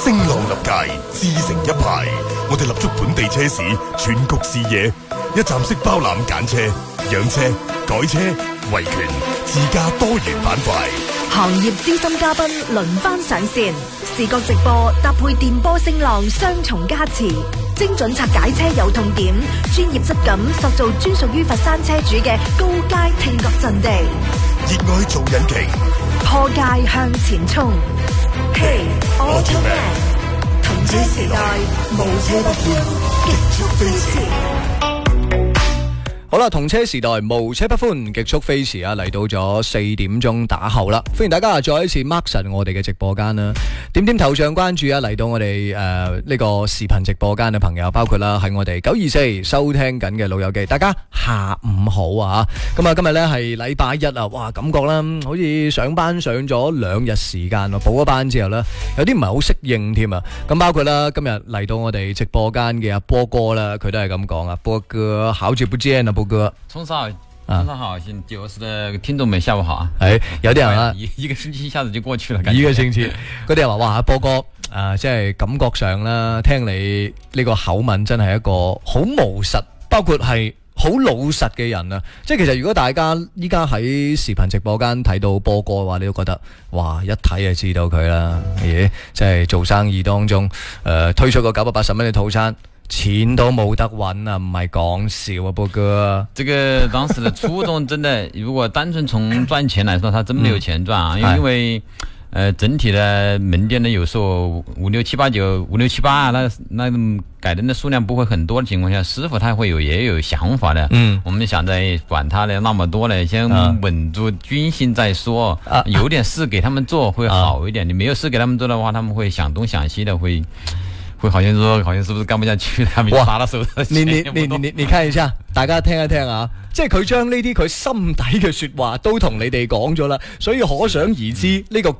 聲浪立界，自成一派。我哋立足本地車市，全局視野，一站式包攬揀車、養車、改車、維權、自駕多元板塊。 行業資深嘉賓輪番上線，視覺直播搭配電波聲浪雙重加持，精準拆解車有痛點，專業質感塑造專屬於佛山車主嘅高階聽覺陣地。 熱愛做引擎， 破界向前衝。Hey Automan， 同車時代，無車不歡，極速飛馳。 好啦，同車時代無車不歡，極速飛馳啊！嚟到咗4點鐘打後啦，歡迎大家再一次 mark 實我哋嘅直播間啦。點點頭像關注啊！嚟到我哋呢個視頻直播間嘅朋友，包括啦喺我哋924收聽緊嘅老友記，大家下午好啊！咁啊，今日呢係禮拜一啊，哇，感覺啦好似上班上咗2日時間啊，補咗班之後呢，有啲唔係好適應添啊。咁包括啦，今日嚟到我哋直播間嘅阿波哥啦，佢都係咁講啊，波哥好久不見啊，波哥。 冲少好，新90的聽眾們下午好啊！ 有啲人啊， 一個星期一下子就過去了， 一個星期，嗰啲人話哇，波哥即係感覺上啦，聽你呢個口吻真係一個好務實，包括係好老實嘅人啊！即係其實如果大家依家喺視頻直播間睇到波哥嘅話，你都覺得哇，一睇就知道佢啦。即係做生意當中推出個980蚊嘅套餐。錢都冇得揾啊，唔係講笑啊，波哥。 這個當時的初衷真的，如果單純從賺錢來說，他真沒有錢賺啊，因為整體的門店呢，有時候5、6、7、8、9、5、6、7、8，那改的數量不會很多的情況下，師傅他也有想法的。我們想着管他的那麼多了，先穩住軍心再說。有點事給他們做會好一點，你沒有事給他們做的話，他們會想東想西的，會好像說，好像是不是幹不下去，他們拿到手的錢。 你看一下，大家聽一聽啊，即係佢將呢啲佢心底嘅說話都同你哋講咗啦，所以可想而知呢個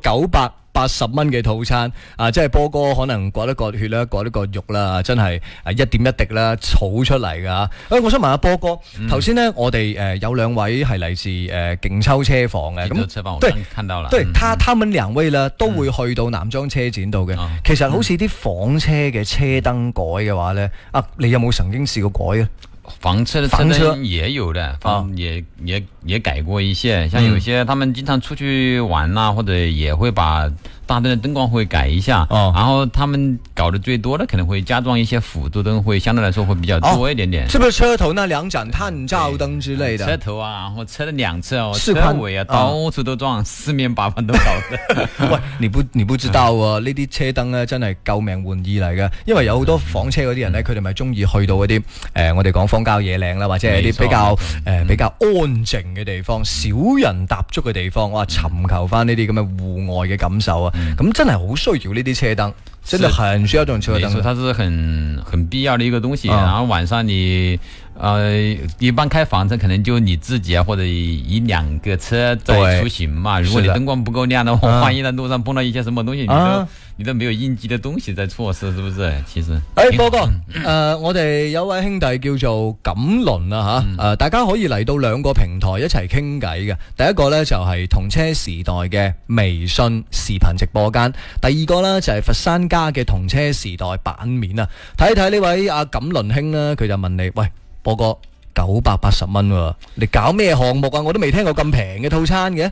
980蚊嘅套餐啊，即係波哥可能割一割血啦，割一割肉啦，真係一點一滴啦，儲出嚟噶。我想問下波哥，頭先呢，我哋有兩位係嚟自勁秋車房嘅，咁對，看到了， 對，他們兩位呢都會去到南莊車展度嘅。其實好似啲房車嘅車燈改嘅話呢，你有冇曾經試過改啊？ 房車的車燈也有的，也改過一些，像有些他們經常出去玩啊，或者也會把大燈的燈光會改一下，然後他們搞得最多的可能會加裝一些輔助燈，會相對來說會比較多一點點。 是不是車頭那兩盞探照燈之類的？ 車頭啊，然後車的兩側車尾啊，到處都裝，四面八方都搞的。 喂，你不知道啊？呢啲車燈咧真係救命玩意嚟嘅，因為有好多房車嗰啲人咧，佢哋咪中意去到嗰啲我哋講荒郊野嶺啦，或者係啲比較安靜嘅地方，少人踏足嘅地方，哇，尋求翻呢啲咁嘅戶外嘅感受啊！咁真係好需要呢啲車燈，真的很需要這種車燈。 沒錯，它是很必要的一個東西。然後晚上你一般開房車可能就你自己啊，或者一兩個車在出行嘛。如果你燈光不夠亮的話，萬一在路上碰到一些什麼東西，你都沒有應急的東西在措施，是不是？其實， 波哥，我哋有位兄弟叫做錦麟啊吓，大家可以嚟到2個平台一齊傾偈嘅。第一個呢就係同車時代嘅微信視頻直播間，第二個呢就係佛山家嘅同車時代版面啊。睇一睇呢位阿錦麟兄呢，佢就問你：喂，波哥，980蚊喎，你搞咩項目啊？我都未聽過咁平嘅套餐嘅。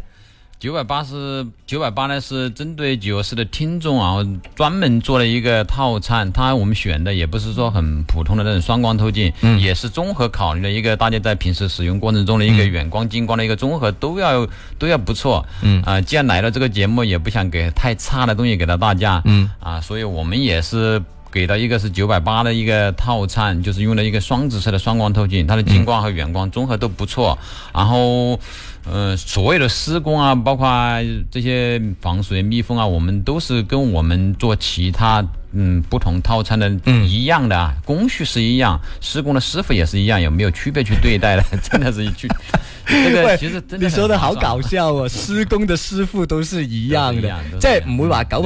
980呢是針對90的聽眾啊，專門做了一個套餐。我們選的也不是說很普通的那種雙光透鏡，也是綜合考慮了一個大家在平時使用過程中的一個遠光、近光的一個綜合，都要不錯。既然來了這個節目，也不想給太差的東西給到大家。所以我們也是給到一個是980的一個套餐，就是用了一個雙紫色的雙光透鏡，它的近光和遠光綜合都不錯。然後所有的施工啊，包括這些防水密封啊，我們都是跟我們做其他不同套餐的一樣的，工序是一樣，施工的師傅也是一樣，有沒有區別去對待的？真的是這個其實真的你說的好搞笑啊！施工的師傅都是一樣的，即係唔會話980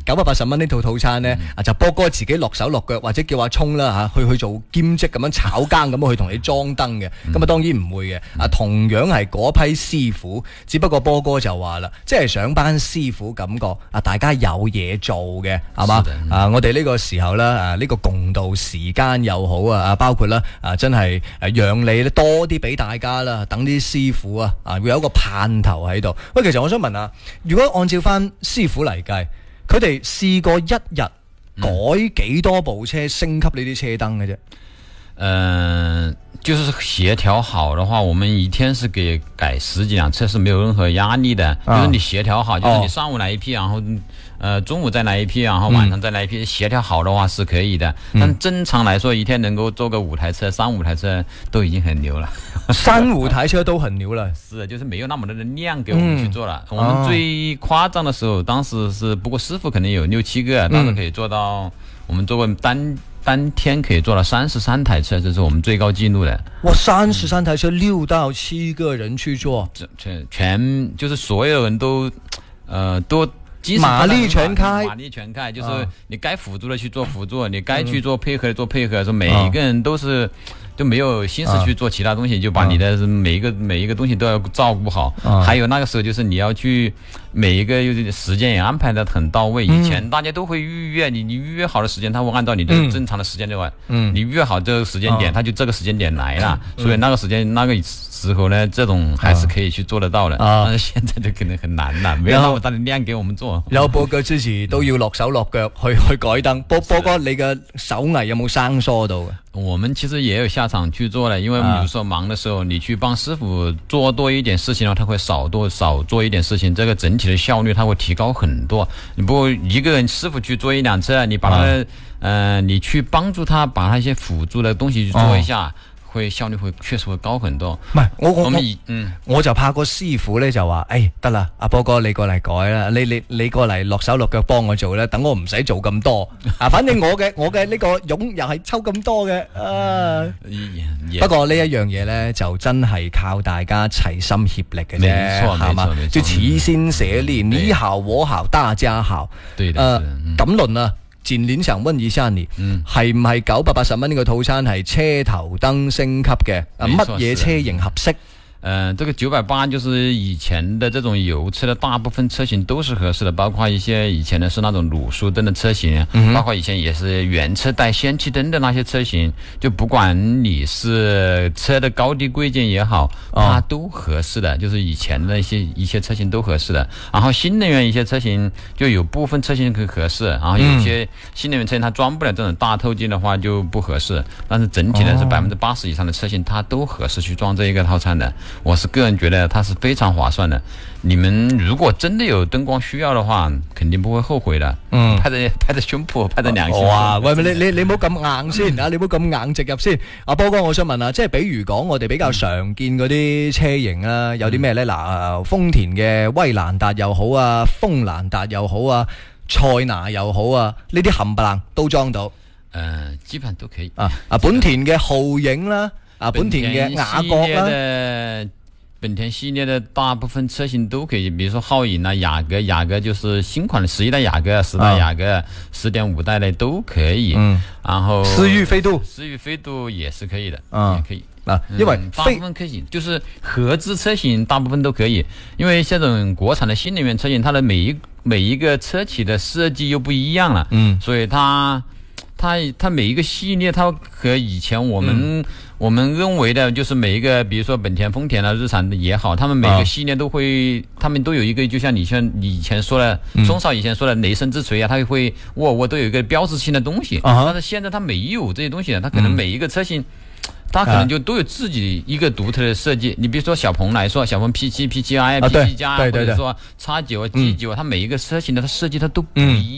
980蚊呢套套餐呢，就波哥自己落手落腳，或者叫阿聰啦嚇去做兼職咁樣炒更咁去同你裝燈嘅，咁當然唔會嘅。同樣係嗰批師傅，只不過波哥就話啦，即係想班師傅感覺大家有嘢做嘅，係嘛？我哋呢個時候咧，呢個共度時間又好包括啦真係讓你咧多啲俾大家啦，等啲師傅會有一個盼頭喺度。喂，其實我想問下，如果按照翻師傅嚟計，佢哋試過一日改幾多部車升級呢啲車燈嘅啫？ 就是協調好的話，我們一天是給改10幾輛車是沒有任何壓力的。就是你協調好，就是你上午來一批，然後中午再來一批，然後晚上再來一批，協調好的話是可以的。但正常來說，一天能夠做個5台車、3、5台車都已經很牛了。 3、5台車都很牛了。 是，就是沒有那麼多的量給我們去做了。我們最誇張的時候，當時是不過師傅可能有6、7個，當時可以做到，我們做過單天可以做到33台車，這是我們最高紀錄的。 哇，33台車6到7個人去做， 全就是所有人都馬力全開， 馬力全開，就是你該輔助的去做輔助，你該去做配合的做配合，說每一個人都是就沒有心思去做其他東西，就把你的每一個東西都要照顧好。還有那個時候就是你要去每一個時間也安排得很到位。以前大家都會預約，你預約好的時間，他會按照你的正常的時間段，你預約好這個時間點，他就這個時間點來了。所以那個時候呢，這種還是可以去做得到的。但是現在就可能很難了，沒有那麼大的量給我們做。 然後波哥之前都要落手落腳去改燈。波哥，你嘅手藝有冇生疏到嘅？ 我們其實也有下場去做了，因為比如說忙的時候，你去幫師傅做多一點事情的話，他會少做一點事情，這個整體的效率他會提高很多。你不一個人師傅去做一輛車，你把他你去幫助他把他一些輔助的東西去做一下。效率會確實會高很多。 唔係我就怕個師傅咧就話，得啦，阿波哥你過嚟改啦，你過嚟落手落腳幫我做啦，等我唔使做咁多。反正我嘅呢個傭又係抽咁多嘅。不過呢一樣嘢咧就真係靠大家齊心協力嘅啫，係嘛？就齊心協力，你好我好大家好。 對的。 咁論啊。前年想問一下你，係唔係980蚊呢個套餐係車頭燈升級嘅？乜嘢車型合適？ 這個980就是以前的這種油車的大部分車型都是合適的，包括一些以前的是那種滷素燈的車型，包括以前也是原車帶氙氣燈的那些車型，就不管你是車的高低貴賤也好，它都合適的，就是以前的一些車型都合適的。然後新能源一些車型就有部分車型可以合適，然後有一些新能源車型它裝不了這種大透鏡的話就不合適，但是整體呢是80%以上的車型它都合適去裝這一個套餐的。我是個人覺得它是非常划算的，你們如果真的有燈光需要的話，肯定不會後悔的。拍着胸脯，拍着良心。 哇，喂，你唔好咁硬先啊！你唔好咁硬直入先。阿波哥，我想問啊，即係比如講我哋比較常見嗰啲車型啦，有啲咩咧？嗱，豐田嘅威蘭達又好啊，鋒蘭達又好啊，塞拿又好啊，呢啲冚唪唥都裝到。 基本都可以。 本田嘅皓影啦。本田嘅雅閣啦， 本田系列的大部分車型都可以，比如說皓影啊、雅閣就是新款的11代雅閣、10代雅閣、10.5代的都可以。然後思域飛度也是可以的，也可以。 因為大部分車型就是合資車型大部分都可以，因為這種國產的新能源車型，它的每一個車企的設計又不一樣了，所以它每一個系列，它和以前我們認為的，就是每一個，比如說本田、豐田啊、日產的也好，他們每個系列都會，他們都有一個，就像你以前說的，鍾少以前說的雷神之錘啊，它會沃爾沃都有一個標誌性的東西，但是現在它沒有這些東西，它可能每一個車型，它可能就都有自己一個獨特的設計。你比如說小鵬來說，小鵬 P7、P7i、P7 加，或者說 X9、G9，它每一個車型的它設計它都不一樣。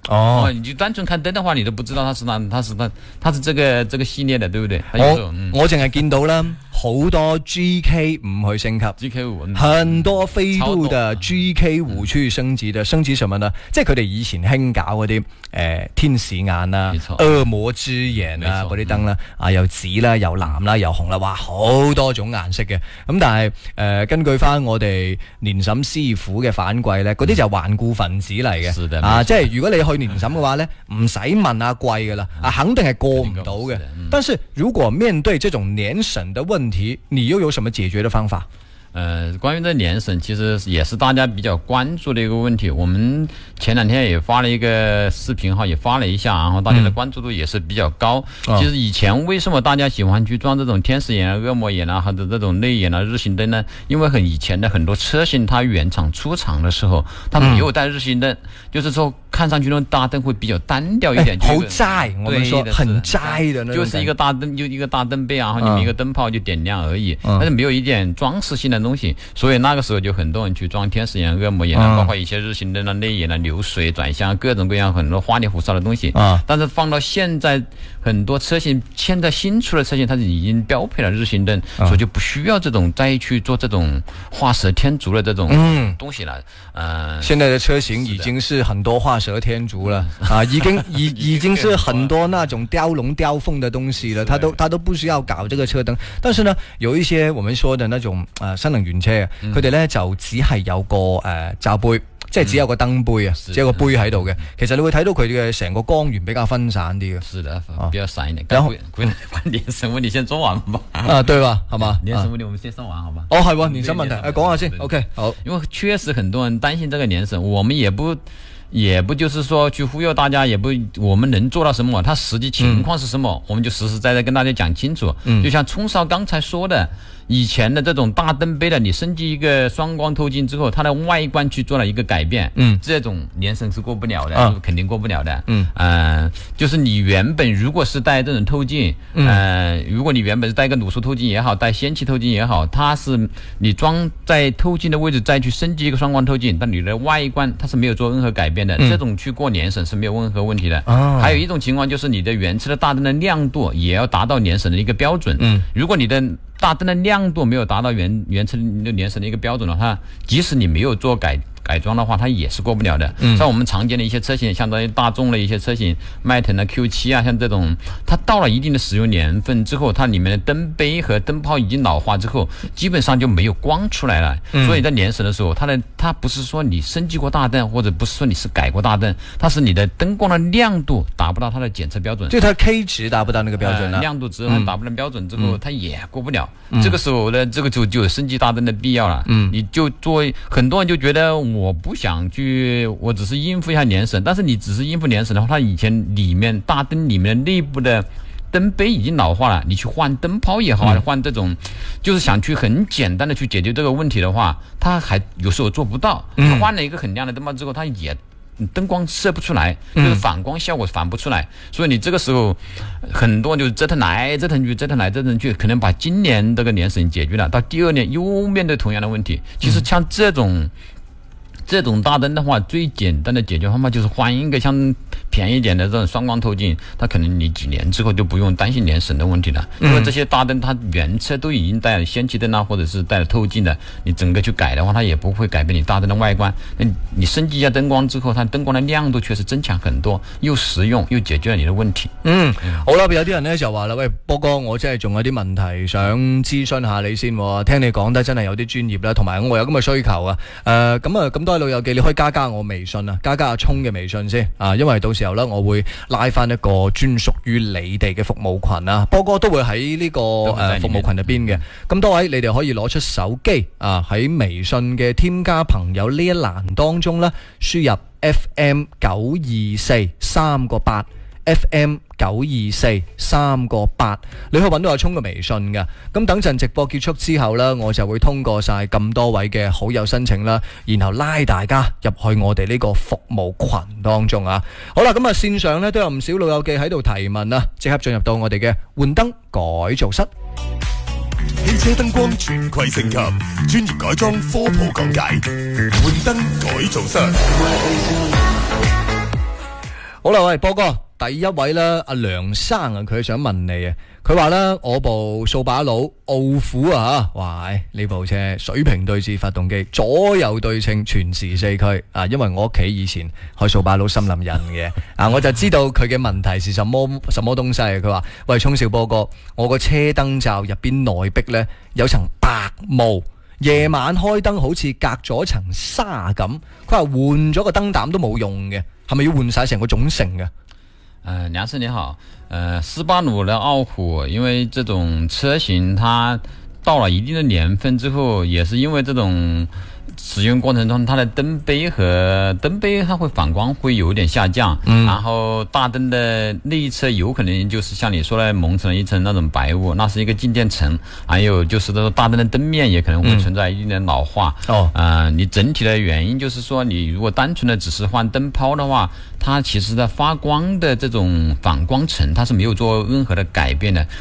哦， 你就單純看燈的話，你都不知道它是這個系列的，對不對？ 我淨係見到啦，好多 GK5 去升級 ，GK5 很多飛度的 GK5 去升級的，升級什麼呢？即係佢哋以前興搞嗰啲天使眼啊、惡魔之眼啊嗰啲燈啦，又紫啦、又藍啦、又紅啦，哇，好多種顏色嘅。咁但係根據翻我哋年審師傅嘅反饋咧，嗰啲就頑固分子嚟嘅，即係如果你去年審嘅話咧，唔使問阿貴噶啦，肯定係過唔到嘅。但是如果面對這種年審的問題，你又有什麼解決的方法？ 關於這年審，其實也是大家比較關注的一個問題。我們前兩天也發了一個視頻號，也發了一下，然後大家的關注度也是比較高。其實以前為什麼大家喜歡去裝這種天使眼啊、惡魔眼啊，或者這種內眼啊、日行燈呢？因為以前的很多車型，它原廠出廠的時候，它沒有帶日行燈，就是說看上去那種大燈會比較單調一點， 好齋，我們說很齋的那種， 就是一個大燈，就一個大燈背啊，然後你們一個燈泡就點亮而已，但是沒有一點裝飾性的東西，所以那個時候就很多人去裝天使眼、惡魔眼啊，包括一些日行燈啊、內眼啊、流水轉向，各種各樣很多花里胡哨的東西。但是放到現在很多車型，現在新出的車型，它已經標配了日行燈，所以就不需要這種再去做這種畫蛇添足的這種東西了。 現在的車型已經是很多畫蛇添足了啊，已經是很多那種雕龍雕鳳的東西了，它都不需要搞這個車燈。但是呢，有一些我們說的那種新能源車，佢哋呢就只係有個罩杯。即係只有個燈杯啊，只有個杯喺度嘅。其實你會睇到佢嘅成個光源比較分散啲嘅。 是的，比較散一點。然後年審問題先說完吧。 對吧？係嘛？ 年審問題我們先說完，好吧？ 哦，係喎，年審問題，講下先。OK， 好。 因為確實很多人擔心這個年審，我們也不就是說去忽悠大家，我們能做到什麼？它實際情況是什麼？我們就實實在在跟大家講清楚。就像聰少剛才說的。以前的這種大燈杯的，你升級一個雙光透鏡之後，它的外觀去做了一個改變，這種年審是過不了的，肯定過不了的。就是你原本如果是帶這種透鏡，如果你原本是帶個卤素透鏡也好，帶氙氣透鏡也好，它是你裝在透鏡的位置再去升級一個雙光透鏡，但你的外觀它是沒有做任何改變的，這種去過年審是沒有任何問題的。還有一種情況就是你的原車的大燈的亮度也要達到年審的一個標準，如果你的大燈的亮度沒有達到原車的年審的一個標準的話，即使你沒有做改裝的話，它也是過不了的。像我們常見的一些車型，相當於大眾的一些車型，邁騰的 Q7 啊，像這種，它到了一定的使用年份之後，它裡面的燈杯和燈泡已經老化之後，基本上就沒有光出來了。所以在年審的時候，它不是說你升級過大燈，或者不是說你是改過大燈，它是你的燈光的亮度達不到它的檢測標準， 就它 K 值達不到那個標準了， 亮度值達不到標準之後，它也過不了。這個時候呢，這個就有升級大燈的必要了。你就做，很多人就覺得我不想去，我只是應付一下年審，但是你只是應付年審的話，它以前裡面大燈裡面的內部的燈杯已經老化了，你去換燈泡也好，換這種，就是想去很簡單的去解決這個問題的話，它還有時候做不到。換了一個很亮的燈泡之後，它也燈光射不出來，就是反光效果反不出來，所以你這個時候很多人就折騰來折騰去，折騰來折騰去，可能把今年這個年審解決了，到第二年又面對同樣的問題。其實像這種大燈的話，最簡單的解決方法就是換一個像便宜一點的這種雙光透鏡，它可能你幾年之後就不用擔心年審的問題了，因為這些大燈它原車都已經帶了氙氣燈啊，或者是帶了透鏡的，你整個去改的話，它也不會改變你大燈的外觀。你升級一下燈光之後，它燈光的亮度確實增強很多，又實用又解決了你的問題。 好啦，有啲人呢就話啦，喂，波哥，我真係仲有啲問題想諮詢下你先，聽你講得真係有啲專業啦，同埋我有咁嘅需求啊。咁多位老友記，你可以加我微信啊，加阿聰嘅微信先啊，因為到時候呢，我會拉翻一個專屬於你哋嘅服務群啊，波哥都會喺呢個服務群入邊嘅。咁多位你哋可以攞出手機啊，喺微信嘅添加朋友呢一欄當中呢，輸入 FM924 3個8 FM924 3個8，你可以揾到阿聰嘅微信㗎。咁等陣直播結束之後呢，我就會通過晒咁多位嘅好友申請啦，然後拉大家入去我哋呢個服務群當中啊。好啦，咁啊線上呢都有唔少老友記喺度提問啊，即刻進入到我哋嘅換燈改造室。 汽車燈光全季升級，專業改裝科普講解，換燈改造室。 好啦，喂，波哥，第一位咧，阿梁生啊，佢想問你啊，佢話咧，我部掃把佬傲虎啊，哇，呢部車水平對置發動機，左右對稱，全時四驅啊，因為我屋企以前開掃把佬森林人嘅啊，我就知道佢嘅問題是什麼東西啊。佢話：喂，聰少波哥，我個車燈罩入邊內壁咧有層白霧。夜晚開燈好似隔咗層沙咁，佢話換咗個燈膽都冇用嘅，係咪要換晒成個總成嘅？ 梁生你好，486的傲虎，因为这种车型它到了一定的年份之后，也是因为这种使用过程中，它的灯杯它会反光会有点下降，然后大灯的内侧有可能就是像你说的蒙成了一层那种白雾，那是一个静电层，还有就是说大灯的灯面也可能会存在一定的老化。你整体的原因就是说，你如果单纯的只是换灯泡的话，它其实的发光的这种反光层它是没有做任何的改变的。